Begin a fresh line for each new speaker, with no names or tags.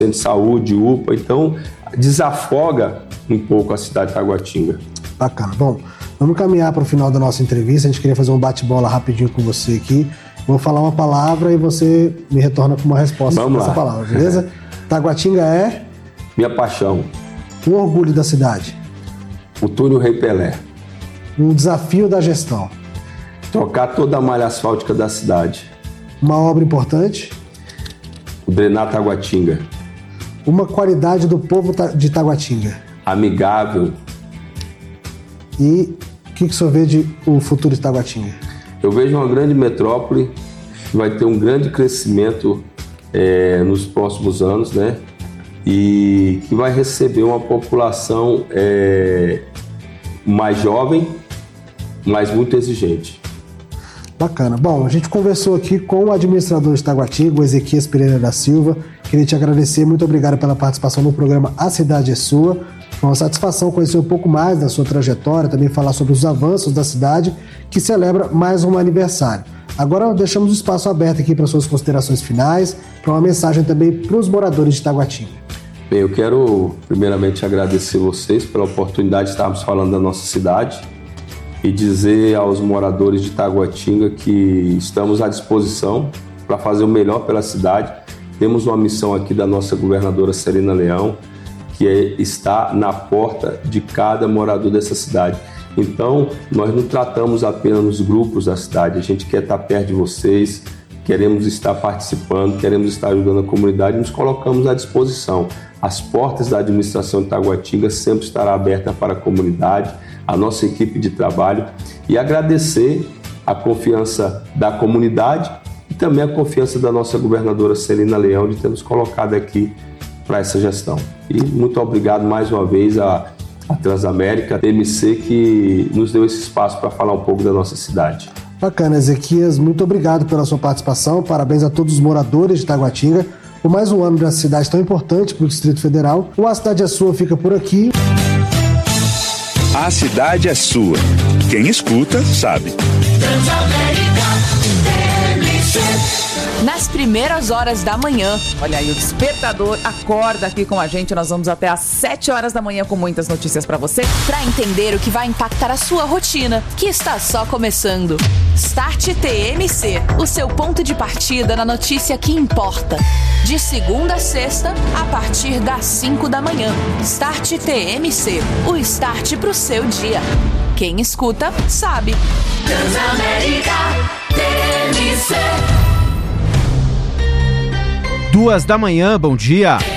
de saúde, UPA, então desafoga um pouco a cidade de Taguatinga.
Bacana. Bom, vamos caminhar para o final da nossa entrevista. A gente queria fazer um bate-bola rapidinho com você aqui. Vou falar uma palavra e você me retorna com uma resposta dessa palavra, beleza? Taguatinga é?
Minha paixão.
Um orgulho da cidade.
O túnel Rei Pelé.
Um desafio da gestão.
Trocar toda a malha asfáltica da cidade.
Uma obra importante.
O drenar Taguatinga.
Uma qualidade do povo de Taguatinga.
Amigável.
E o que o senhor vê de o futuro de Taguatinga?
Eu vejo uma grande metrópole que vai ter um grande crescimento nos próximos anos, né? E que vai receber uma população mais jovem, mas muito exigente.
Bacana. Bom, a gente conversou aqui com o administrador de Taguatinga, o Ezequias Pereira da Silva. Queria te agradecer, muito obrigado pela participação no programa A Cidade é Sua. Foi uma satisfação conhecer um pouco mais da sua trajetória, também falar sobre os avanços da cidade, que celebra mais um aniversário. Agora deixamos o espaço aberto aqui para suas considerações finais, para uma mensagem também para os moradores de Taguatinga.
Bem, eu quero primeiramente agradecer vocês pela oportunidade de estarmos falando da nossa cidade e dizer aos moradores de Taguatinga que estamos à disposição para fazer o melhor pela cidade. Temos uma missão aqui da nossa governadora Celina Leão, que é estar na porta de cada morador dessa cidade. Então, nós não tratamos apenas nos grupos da cidade, a gente quer estar perto de vocês, queremos estar participando, queremos estar ajudando a comunidade e nos colocamos à disposição. As portas da administração de Taguatinga sempre estarão abertas para a comunidade, a nossa equipe de trabalho, e agradecer a confiança da comunidade e também a confiança da nossa governadora Celina Leão de ter nos colocado aqui para essa gestão. E muito obrigado mais uma vez à Transamérica, a TMC, que nos deu esse espaço para falar um pouco da nossa cidade.
Bacana, Ezequias, muito obrigado pela sua participação, parabéns a todos os moradores de Taguatinga por mais um ano de uma cidade tão importante para o Distrito Federal. O A Cidade é Sua fica por aqui.
A Cidade é Sua. Quem escuta, sabe.
Nas primeiras horas da manhã. Olha aí, o despertador acorda aqui com a gente. Nós vamos até às 7 horas da manhã com muitas notícias pra você, pra entender o que vai impactar a sua rotina, que está só começando. Start TMC, o seu ponto de partida na notícia que importa. De segunda a sexta, a partir das 5 da manhã. Start TMC, o start pro seu dia. Quem escuta, sabe. Transamérica TMC.
2 da manhã, bom dia.